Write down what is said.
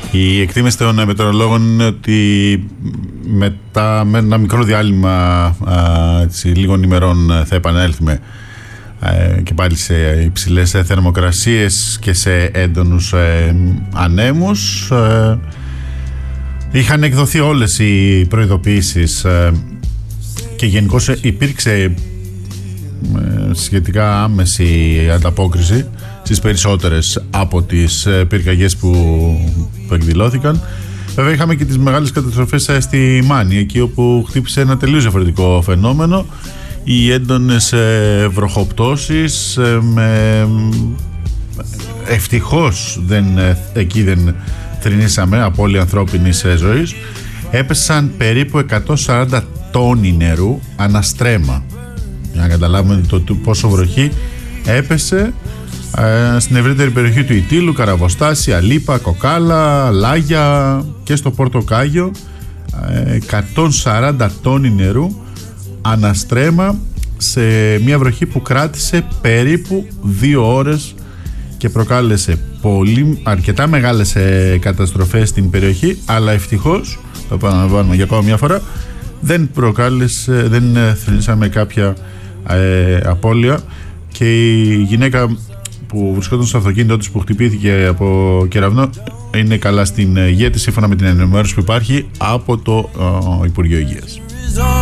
Η εκτίμηση των μετεωρολόγων είναι ότι μετά με ένα μικρό διάλειμμα λίγων ημερών θα επανέλθουμε και πάλι σε υψηλές θερμοκρασίες και σε έντονους ανέμους. Είχαν εκδοθεί όλες οι προειδοποιήσεις και γενικώς υπήρξε σχετικά άμεση ανταπόκριση στις περισσότερες από τις πυρκαγιές που εκδηλώθηκαν. Βέβαια είχαμε και τις μεγάλες καταστροφές στη Μάνη, εκεί όπου χτύπησε ένα τελείως διαφορετικό φαινόμενο, οι έντονες βροχοπτώσεις. Ευτυχώς εκεί δεν θρηνήσαμε απώλεια ανθρώπινης ζωής. Έπεσαν περίπου 140 τόνοι νερού αναστρέμα, για να καταλάβουμε πόσο βροχή έπεσε στην ευρύτερη περιοχή του Ιτήλου, Καραβοστάσια, Λίπα, Κοκάλα, Λάγια και στο Πόρτο Κάγιο. 140 τόνοι νερού αναστρέμα σε μια βροχή που κράτησε περίπου 2 ώρες και προκάλεσε αρκετά μεγάλες καταστροφές στην περιοχή, αλλά ευτυχώς, το επαναλαμβάνουμε για ακόμα μια φορά, δεν θρηνήσαμε κάποια απώλεια. Και η γυναίκα που βρισκόταν στο αυτοκίνητο της που χτυπήθηκε από κεραυνό είναι καλά στην υγεία της, σύμφωνα με την ενημέρωση που υπάρχει από το Υπουργείο Υγείας.